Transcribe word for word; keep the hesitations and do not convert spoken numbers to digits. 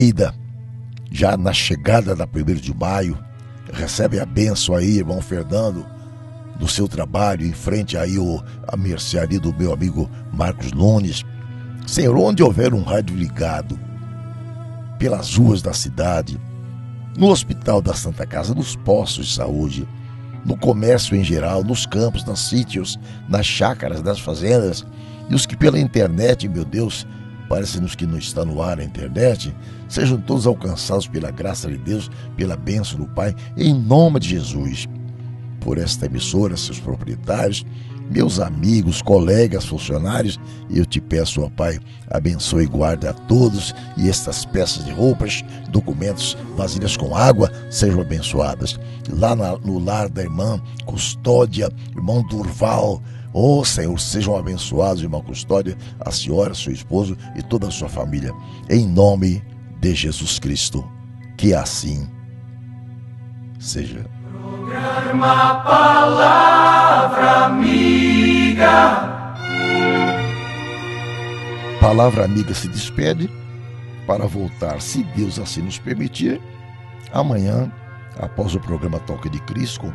Ida, já na chegada da primeiro de maio, recebe a bênção aí, irmão Fernando, do seu trabalho, em frente aí o, a mercearia do meu amigo Marcos Nunes. Senhor, onde houver um rádio ligado, pelas ruas da cidade, no Hospital da Santa Casa, nos postos de saúde, no comércio em geral, nos campos, nos sítios, nas chácaras, nas fazendas, e os que pela internet, meu Deus, parece-nos que não está no ar a internet, sejam todos alcançados pela graça de Deus, pela bênção do Pai, em nome de Jesus. Por esta emissora, seus proprietários, meus amigos, colegas, funcionários, eu te peço, ó Pai, abençoe e guarde a todos, e estas peças de roupas, documentos, vasilhas com água, sejam abençoadas. Lá na, no lar da irmã Custódia, irmão Durval, ó Senhor, sejam abençoados, irmã Custódia, a senhora, seu esposo e toda a sua família, em nome de Jesus Cristo, que assim seja. Programa Palavra Amiga. Palavra Amiga se despede para voltar, se Deus assim nos permitir, amanhã, após o programa Toque de Cristo, com